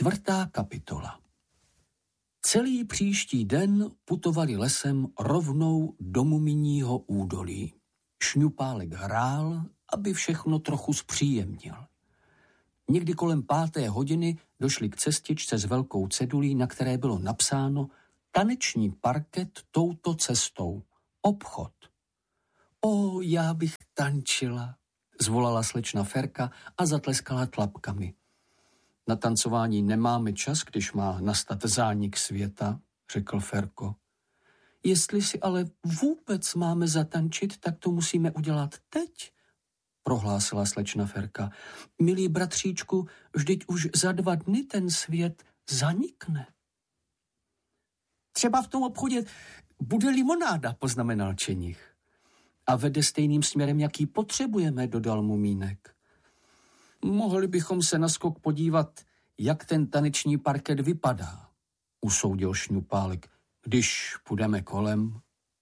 4. kapitola. Celý příští den putovali lesem rovnou do Muminího údolí. Šňupálek hrál, aby všechno trochu zpříjemnil. Někdy kolem 5. hodiny došli k cestičce s velkou cedulí, na které bylo napsáno taneční parket touto cestou. Obchod. O, já bych tančila, zvolala slečna Ferka a zatleskala tlapkami. Na tancování nemáme čas, když má nastat zánik světa, řekl Ferko. Jestli si ale vůbec máme zatančit, tak to musíme udělat teď, prohlásila slečna Ferka. Milý bratříčku, vždyť už za 2 dny ten svět zanikne. Třeba v tom obchodě bude limonáda, poznamenal Čenich. A vede stejným směrem, jaký potřebujeme, dodal Mumínek. Mohli bychom se na skok podívat, jak ten taneční parket vypadá, usoudil Šňupálek, když půjdeme kolem.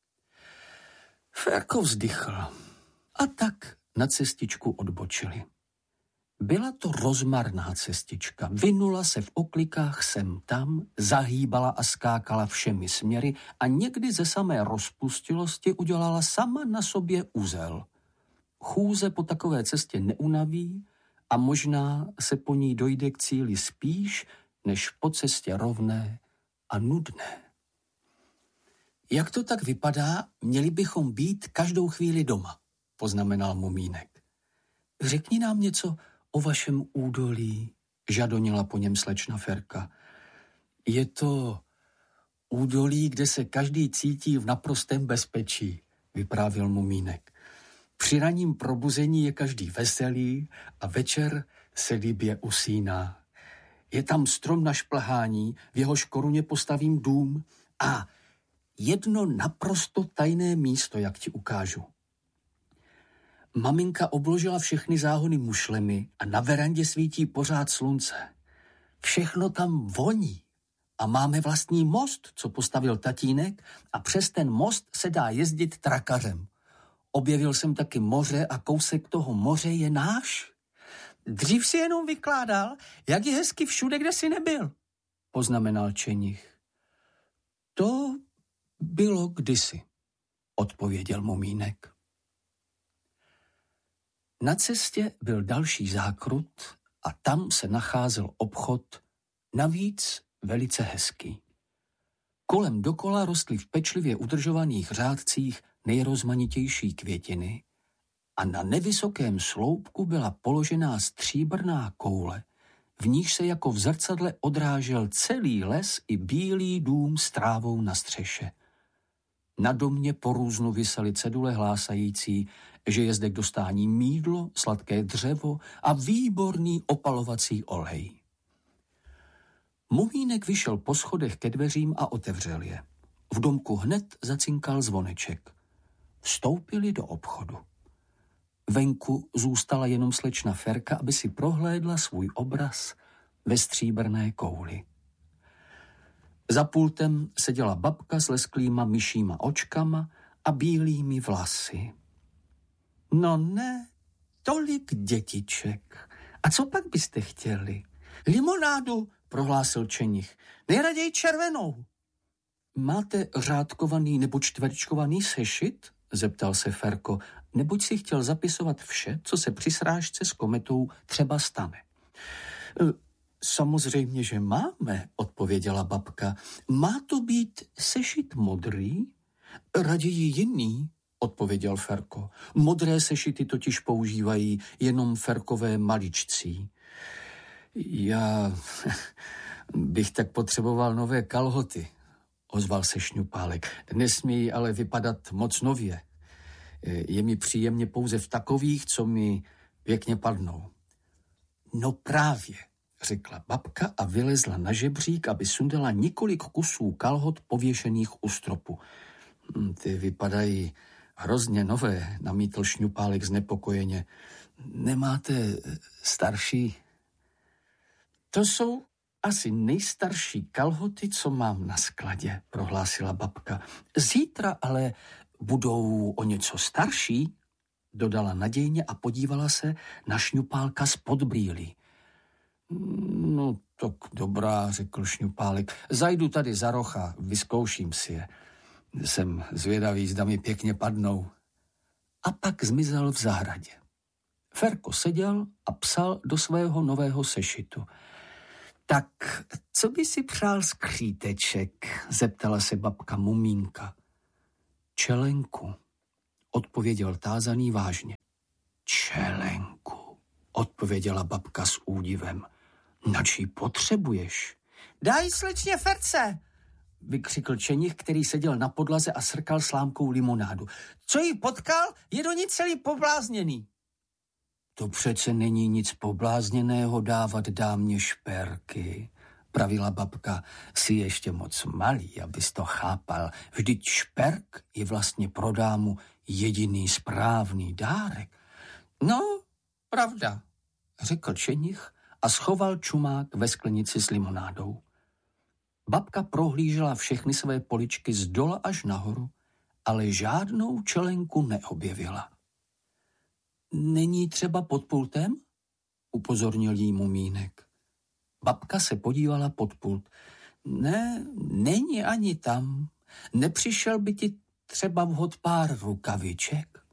Ferko vzdychl a tak na cestičku odbočili. Byla to rozmarná cestička, vinula se v oklikách sem tam, zahýbala a skákala všemi směry a někdy ze samé rozpustilosti udělala sama na sobě uzel. Chůze po takové cestě neunaví a možná se po ní dojde k cíli spíš, než po cestě rovné a nudné. Jak to tak vypadá, měli bychom být každou chvíli doma, poznamenal Mumínek. Řekni nám něco o vašem údolí, žadonila po něm slečna Ferka. Je to údolí, kde se každý cítí v naprostém bezpečí, vyprávěl Mumínek. Při ranním probuzení je každý veselý a večer se líbě usíná. Je tam strom na šplhání, v jehož koruně postavím dům a jedno naprosto tajné místo, jak ti ukážu. Maminka obložila všechny záhony mušlemi a na verandě svítí pořád slunce. Všechno tam voní a máme vlastní most, co postavil tatínek a přes ten most se dá jezdit trakařem. Objevil jsem taky moře a kousek toho moře je náš. Dřív si jenom vykládal, jak je hezky všude, kde jsi nebyl, poznamenal Čenich. To bylo kdysi, odpověděl Mumínek. Na cestě byl další zákrut a tam se nacházel obchod, navíc velice hezký. Kolem dokola rostly v pečlivě udržovaných řádcích nejrozmanitější květiny a na nevysokém sloupku byla položená stříbrná koule, v níž se jako v zrcadle odrážel celý les i bílý dům s trávou na střeše. Na domě po různu visely cedule hlásající, že je zde k dostání mýdlo, sladké dřevo a výborný opalovací olej. Mumínek vyšel po schodech ke dveřím a otevřel je. V domku hned zacinkal zvoneček. Vstoupili do obchodu. Venku zůstala jenom slečna Ferka, aby si prohlédla svůj obraz ve stříbrné kouli. Za pultem seděla babka s lesklýma myšíma očkama a bílými vlasy. No ne, tolik dětiček. A co pak byste chtěli? Limonádu, prohlásil Čenich. Nejraději červenou. Máte řádkovaný nebo čtverčkovaný sešit? Zeptal se Ferko, neboť si chtěl zapisovat vše, co se při srážce s kometou třeba stane. Samozřejmě, že máme, odpověděla babka. Má to být sešit modrý? Raději jiný, odpověděl Ferko. Modré sešity totiž používají jenom Ferkové maličcí. Já bych tak potřeboval nové kalhoty, ozval se Šňupálek. Nesmějí ale vypadat moc nově. Je mi příjemně pouze v takových, co mi pěkně padnou. No právě, řekla babka a vylezla na žebřík, aby sundala několik kusů kalhot pověšených u stropu. Ty vypadají hrozně nové, namítl Šňupálek znepokojeně. Nemáte starší? To jsou asi nejstarší kalhoty, co mám na skladě, prohlásila babka. Zítra ale budou o něco starší, dodala nadějně a podívala se na Šňupálka spod brýlí. No, Tak dobrá, řekl Šňupálek. Zajdu tady za roh a vyzkouším si je. Jsem zvědavý, zda mi pěkně padnou. A pak zmizel v zahradě. Ferko seděl a psal do svého nového sešitu. Tak, co by si přál skříteček? Zeptala se babka Mumínka. Čelenku, odpověděl tázaný vážně. Čelenku, odpověděla babka s údivem. Nač ji potřebuješ? Daj slečně Ferce, vykřikl Čenich, který seděl na podlaze a srkal slámkou limonádu. Co jí potkal, je do ní celý poblázněný. To přece není nic poblázněného dávat dámě šperky, pravila babka. Jsi ještě moc malý, abys to chápal. Vždyť šperk je vlastně pro dámu jediný správný dárek. No, pravda, řekl Čenich a schoval čumák ve sklenici s limonádou. Babka prohlížela všechny své poličky zdola až nahoru, ale žádnou čelenku neobjevila. Není třeba pod pultem? Upozornil jí Mumínek. Babka se podívala pod pult. Ne, není ani tam. Nepřišel by ti třeba vhod pár rukaviček?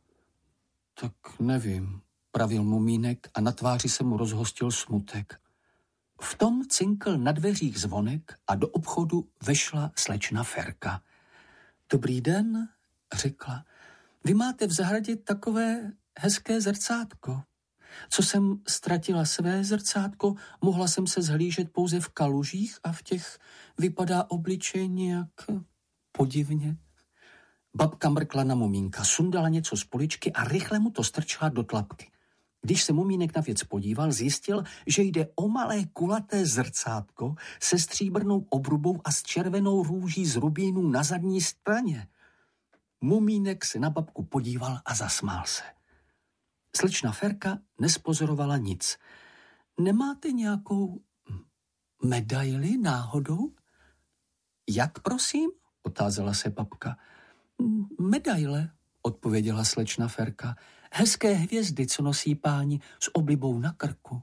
Tak nevím, pravil Mumínek a na tváři se mu rozhostil smutek. V tom cinkl na dveřích zvonek a do obchodu vešla slečna Ferka. Dobrý den, řekla. Vy máte v zahradě takové hezké zrcátko. Co jsem ztratila své zrcátko, mohla jsem se zhlížet pouze v kalužích a v těch vypadá obličej nějak podivně. Babka mrkla na Mumínka, sundala něco z poličky a rychle mu to strčila do tlapky. Když se Mumínek na věc podíval, zjistil, že jde o malé kulaté zrcátko se stříbrnou obrubou a s červenou růží z rubínů na zadní straně. Mumínek se na babku podíval a zasmál se. Slečna Ferka nespozorovala nic. Nemáte nějakou medaili náhodou? Jak prosím? Otázala se babka. Medaile, odpověděla slečna Ferka. Hezké hvězdy, co nosí páni s oblibou na krku.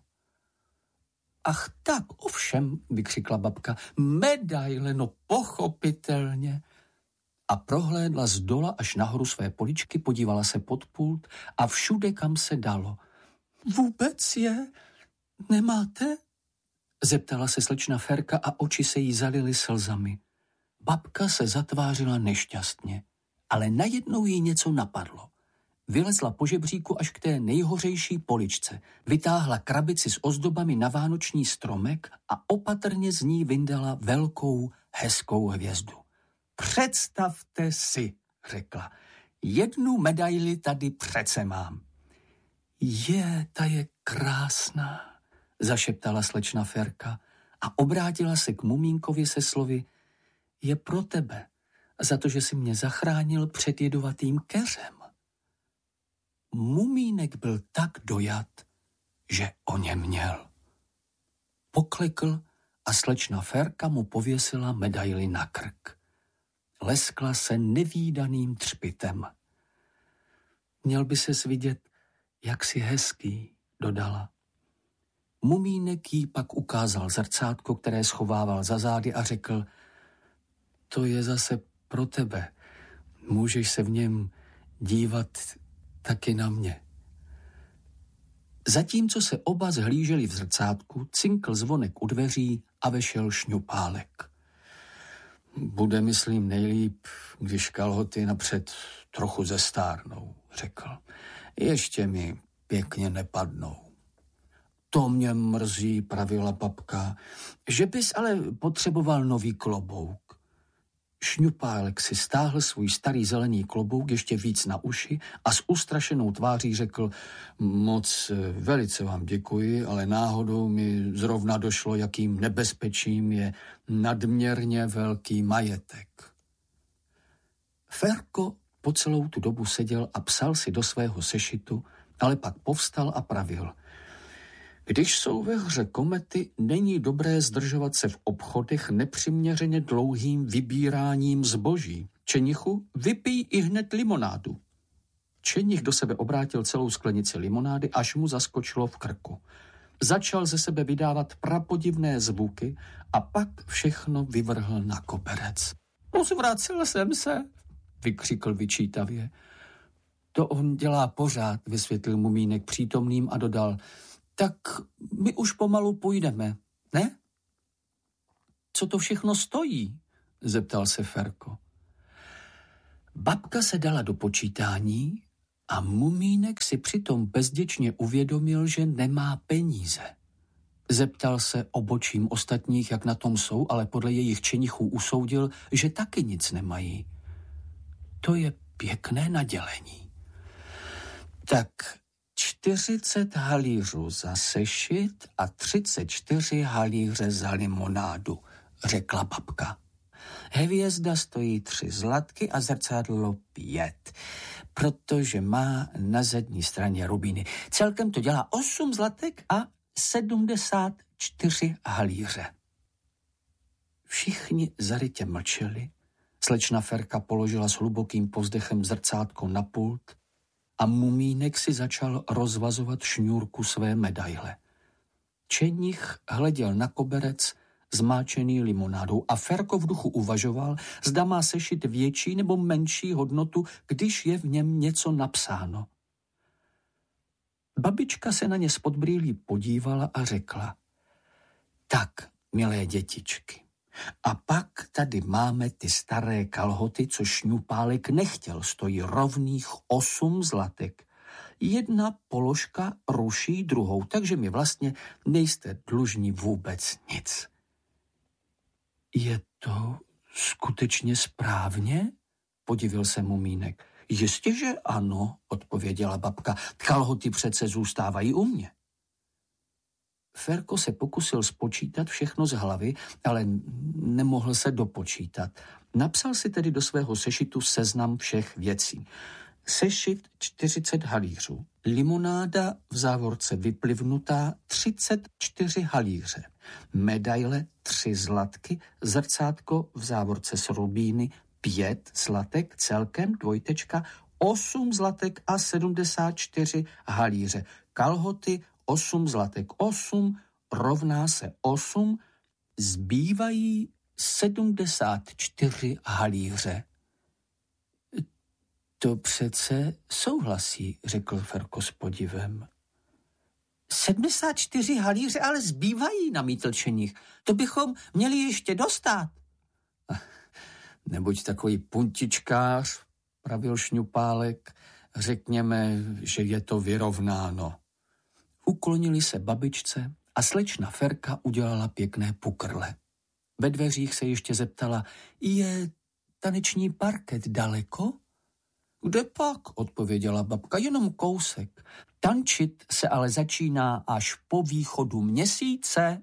Ach tak, ovšem, vykřikla babka, medaile, no pochopitelně. A prohlédla zdola až nahoru své poličky, podívala se pod pult a všude, kam se dalo. Vůbec je nemáte? Zeptala se slečna Ferka a oči se jí zalily slzami. Babka se zatvářila nešťastně, ale najednou jí něco napadlo. Vylezla po žebříku až k té nejhořejší poličce, vytáhla krabici s ozdobami na vánoční stromek a opatrně z ní vyndala velkou, hezkou hvězdu. Představte si, řekla, jednu medaili tady přece mám. Ta je krásná, zašeptala slečna Ferka a obrátila se k Mumínkovi se slovy, je pro tebe, za to, že jsi mě zachránil před jedovatým keřem. Mumínek byl tak dojat, že o něm měl. Poklekl a slečna Ferka mu pověsila medaili na krk. Leskla se nevídaným třpitem. Měl by ses vidět, jak jsi hezký, dodala. Mumínek jí pak ukázal zrcátko, které schovával za zády a řekl, to je zase pro tebe. Můžeš se v něm dívat taky na mě. Zatímco se oba zhlíželi v zrcátku, cinkl zvonek u dveří a vešel Šňupálek. Bude, myslím, nejlíp, když kalhoty napřed trochu zestárnou, řekl. Ještě mi pěkně nepadnou. To mě mrzí, pravila babka, že bys ale potřeboval nový klobouk. Šňupálek si stáhl svůj starý zelený klobouk ještě víc na uši a s ustrašenou tváří řekl, moc velice vám děkuji, ale náhodou mi zrovna došlo, jakým nebezpečím je nadměrně velký majetek. Ferko po celou tu dobu seděl a psal si do svého sešitu, ale pak povstal a pravil. Když jsou ve hře komety, není dobré zdržovat se v obchodech nepřiměřeně dlouhým vybíráním zboží. Čenichu, vypij i hned limonádu. Čenich do sebe obrátil celou sklenici limonády, až mu zaskočilo v krku. Začal ze sebe vydávat prapodivné zvuky a pak všechno vyvrhl na koberec. Pozvracel jsem se, vykřikl vyčítavě. To on dělá pořád, vysvětlil Mumínek přítomným a dodal. Tak my už pomalu půjdeme, ne? Co to všechno stojí? Zeptal se Ferko. Babka se dala do počítání a Mumínek si přitom bezděčně uvědomil, že nemá peníze. Zeptal se obočím ostatních, jak na tom jsou, ale podle jejich činichů usoudil, že taky nic nemají. To je pěkné nadělení. Tak 40 halířů za sešit a 34 halíře za limonádu, řekla babka. Hvězda stojí 3 zlatky a zrcadlo 5, protože má na zadní straně rubíny. Celkem to dělá 8 zlatek a 74 halíře. Všichni zarytě mlčeli. Slečna Ferka položila s hlubokým povzdechem zrcátko na pult a Mumínek si začal rozvazovat šňůrku své medaile. Čenich hleděl na koberec zmáčený limonádou a Ferko v duchu uvažoval, zda má sešit větší nebo menší hodnotu, když je v něm něco napsáno. Babička se na ně spod brýlí podívala a řekla, tak, milé dětičky, a pak tady máme ty staré kalhoty, co Šňupálek nechtěl, stojí rovných 8 zlatek. Jedna položka ruší druhou, takže mi vlastně nejste dlužní vůbec nic. Je to skutečně správně? Podivil se Mumínek. Jistěže ano, odpověděla babka. Kalhoty přece zůstávají u mě. Ferko se pokusil spočítat všechno z hlavy, ale nemohl se dopočítat. Napsal si tedy do svého sešitu seznam všech věcí. Sešit 40 halířů, limonáda v závorce vyplivnutá 34 halíře, medaile 3 zlatky, zrcátko v závorce s rubíny 5 zlatek, celkem 8 zlatek a 74 halíře, kalhoty 8 zlatek, 8 rovná se 8, zbývají 74 halíře. To přece souhlasí, řekl Ferko s podivem. 74 halíře ale zbývají, namítl Čenich. To bychom měli ještě dostat. Nebuď takový puntičkář, pravil Šňupálek. Řekněme, že je to vyrovnáno. Uklonili se babičce a slečna Ferka udělala pěkné pukrle. Ve dveřích se ještě zeptala, je taneční parket daleko? Kde pak, odpověděla babka, jenom kousek. Tančit se ale začíná až po východu měsíce.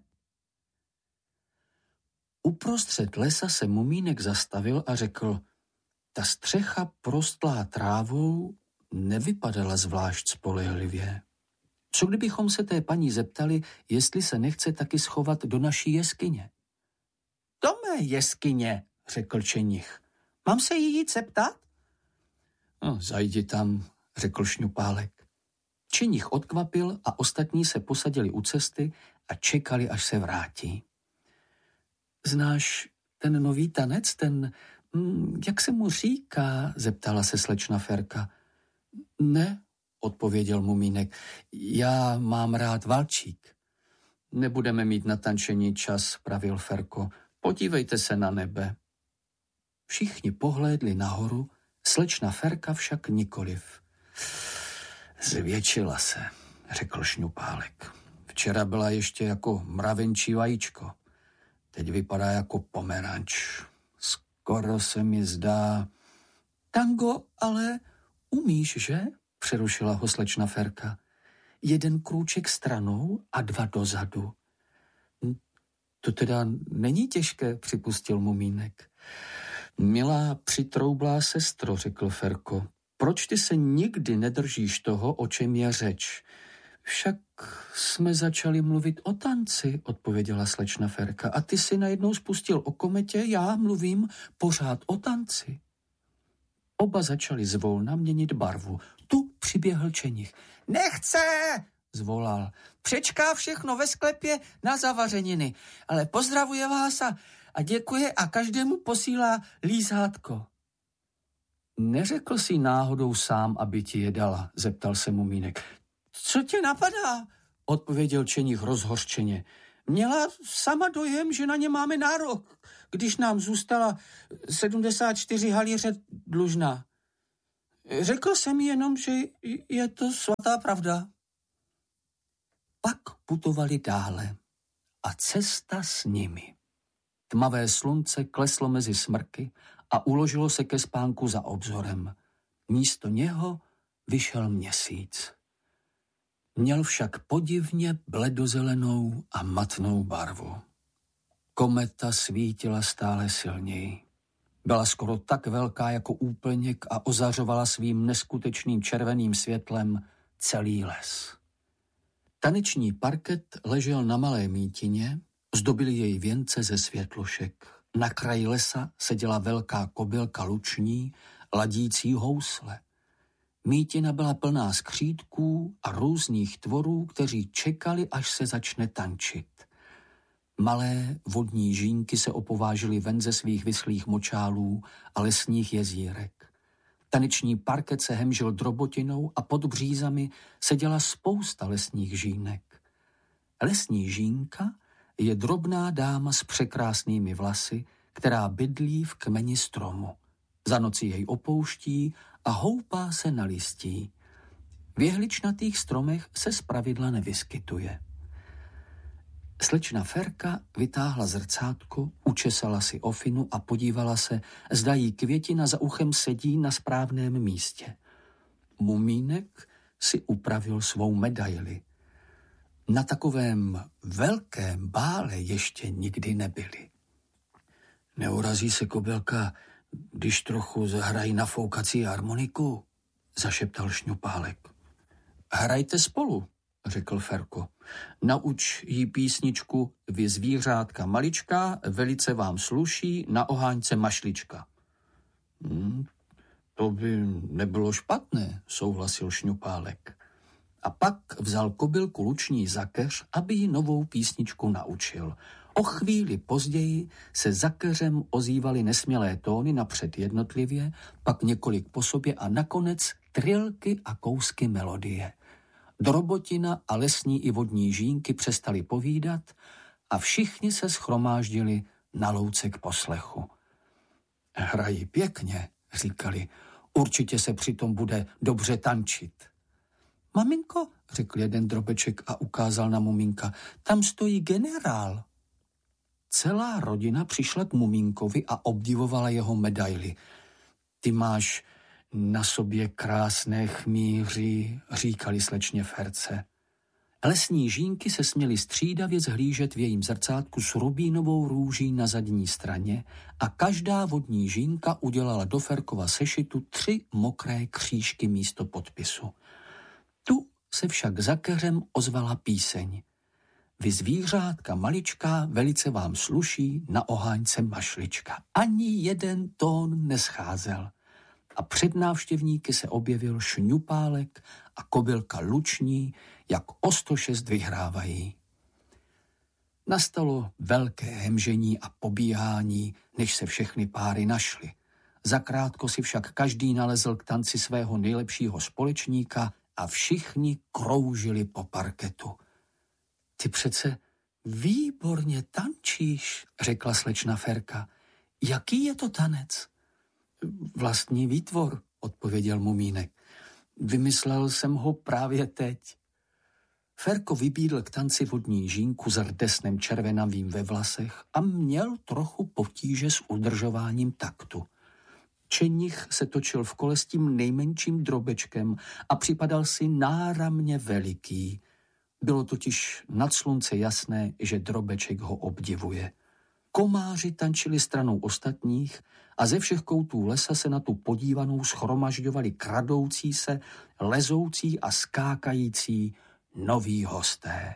Uprostřed lesa se Mumínek zastavil a řekl, ta střecha prostlá trávou nevypadala zvlášť spolehlivě. Co kdybychom se té paní zeptali, jestli se nechce taky schovat do naší jeskyně? Do mé jeskyně, řekl Čenich. Mám se jí jít zeptat? No, zajdi tam, řekl Šňupálek. Čenich odkvapil a ostatní se posadili u cesty a čekali, až se vrátí. Znáš ten nový tanec, jak se mu říká, zeptala se slečna Ferka. Ne, odpověděl Mumínek, já mám rád valčík. Nebudeme mít na tančení čas, pravil Ferko, podívejte se na nebe. Všichni pohlédli nahoru, slečna Ferka však nikoliv. Zvětšila se, řekl Šňupálek. Včera byla ještě jako mravenčí vajíčko. Teď vypadá jako pomeranč. Skoro se mi zdá... Tango ale umíš, že? Přerušila ho slečna Ferka. 1 krůček stranou a 2 dozadu. To teda není těžké, připustil Mumínek. Milá přitroublá sestro, řekl Ferko, proč ty se nikdy nedržíš toho, o čem je řeč? Však jsme začali mluvit o tanci, odpověděla slečna Ferka, a ty si najednou spustil o kometě, já mluvím pořád o tanci. Oba začali zvolna měnit barvu. Tu přiběhl Čenich. Nechce, zvolal. Přečká všechno ve sklepě na zavařeniny, ale pozdravuje vás a děkuje a každému posílá lízátko. Neřekl jsi náhodou sám, aby ti je dala, zeptal se Mumínek. Co tě napadá? Odpověděl Čenich rozhořčeně. Měla sama dojem, že na ně máme nárok, když nám zůstala 74 halíře dlužná. Řekl jsem jenom, že je to svatá pravda. Pak putovali dále a cesta s nimi. Tmavé slunce kleslo mezi smrky a uložilo se ke spánku za obzorem. Místo něho vyšel měsíc. Měl však podivně bledozelenou a matnou barvu. Kometa svítila stále silněji. Byla skoro tak velká jako úplněk a ozařovala svým neskutečným červeným světlem celý les. Taneční parket ležel na malé mítině, zdobily jej věnce ze světlušek. Na kraji lesa seděla velká kobylka luční, ladící housle. Mítina byla plná skřítků a různých tvorů, kteří čekali, až se začne tančit. Malé vodní žínky se opovážily ven ze svých vyslých močálů a lesních jezírek. Taneční parket se hemžil drobotinou a pod břízami seděla spousta lesních žínek. Lesní žínka je drobná dáma s překrásnými vlasy, která bydlí v kmeni stromu. Za noci jej opouští a houpá se na listí. V jehličnatých stromech se zpravidla nevyskytuje. Slečna Ferka vytáhla zrcátko, učesala si ofinu a podívala se, zda jí květina za uchem sedí na správném místě. Mumínek si upravil svou medaili. Na takovém velkém bále ještě nikdy nebyli. Neurazí se kobylka, když trochu zahrají na foukací harmoniku, zašeptal Šňupálek. Hrajte spolu, řekl Ferko. Nauč jí písničku Vy zvířátka malička, velice vám sluší, na oháňce mašlička. To by nebylo špatné, souhlasil Šňupálek. A pak vzal kobylku luční za keř, aby jí novou písničku naučil. O chvíli později se za keřem ozývaly nesmělé tóny napřed jednotlivě, pak několik po sobě a nakonec trilky a kousky melodie. Drobotina a lesní i vodní žínky přestali povídat a všichni se shromáždili na louce k poslechu. Hrají pěkně, říkali, určitě se přitom bude dobře tančit. Maminko, řekl jeden drobeček a ukázal na Mumínka, tam stojí generál. Celá rodina přišla k Mumínkovi a obdivovala jeho medaili. Ty máš na sobě krásné chmíři, říkali slečně Ferce. Lesní žínky se směly střídavě zhlížet v jejím zrcátku s rubínovou růží na zadní straně a každá vodní žínka udělala do Ferkova sešitu 3 mokré křížky místo podpisu. Tu se však za keřem ozvala píseň. Vy zvířátka maličká, velice vám sluší, na oháňce mašlička. Ani jeden tón nescházel. A před návštěvníky se objevil Šňupálek a kobylka luční, jak o 106 vyhrávají. Nastalo velké hemžení a pobíhání, než se všechny páry našly. Zakrátko si však každý nalezl k tanci svého nejlepšího společníka a všichni kroužili po parketu. Ty přece výborně tančíš, řekla slečna Ferka. Jaký je to tanec? Vlastní výtvor, odpověděl Mumínek. Vymyslel jsem ho právě teď. Ferko vybídl k tanci vodní žínku s rdesnem červenavým ve vlasech a měl trochu potíže s udržováním taktu. Čenich se točil v kole s tím nejmenším drobečkem a připadal si náramně veliký. Bylo totiž nad slunce jasné, že drobeček ho obdivuje. Komáři tančili stranou ostatních a ze všech koutů lesa se na tu podívanou schromažďovali kradoucí se, lezoucí a skákající noví hosté.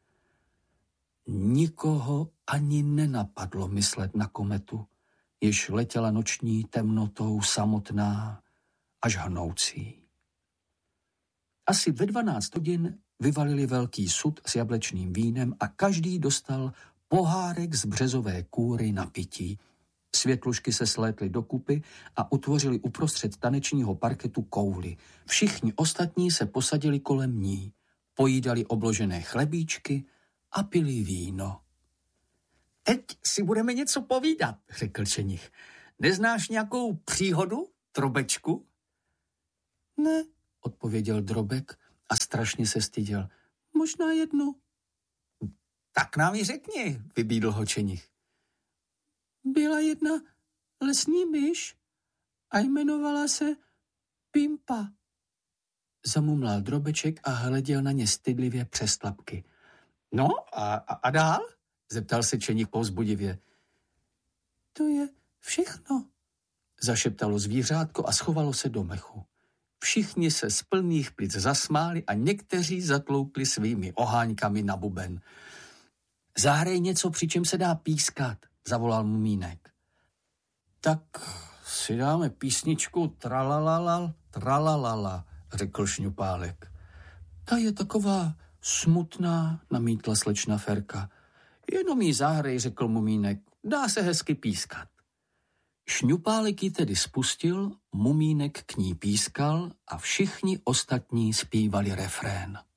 Nikoho ani nenapadlo myslet na kometu, jež letěla noční temnotou samotná až hnoucí. Asi ve 12 hodin vyvalili velký sud s jablečným vínem a každý dostal pohárek z březové kůry na pití. Světlušky se slétly dokupy a utvořili uprostřed tanečního parketu kouli. Všichni ostatní se posadili kolem ní, pojídali obložené chlebíčky a pili víno. Teď si budeme něco povídat, řekl ženich. Neznáš nějakou příhodu, Drobečku? Ne, odpověděl Drobek a strašně se styděl. Možná jednu. Tak nám ji řekni, vybídl ho ženich. Byla jedna lesní myš a jmenovala se Pimpa. Zamumlal Drobeček a hleděl na ně stydlivě přes tlapky. No a dál? Zeptal se Čeník povzbudivě. To je všechno, zašeptalo zvířátko a schovalo se do mechu. Všichni se z plných plic zasmáli a někteří zatloukli svými oháňkami na buben. Zahrej něco, při čem se dá pískat, zavolal Mumínek. Tak si dáme písničku tralalala, řekl Šňupálek. Ta je taková smutná, namítla slečna Ferka. Jenom jí zahrej, řekl Mumínek, dá se hezky pískat. Šňupálek ji tedy spustil, Mumínek k ní pískal a všichni ostatní zpívali refrén.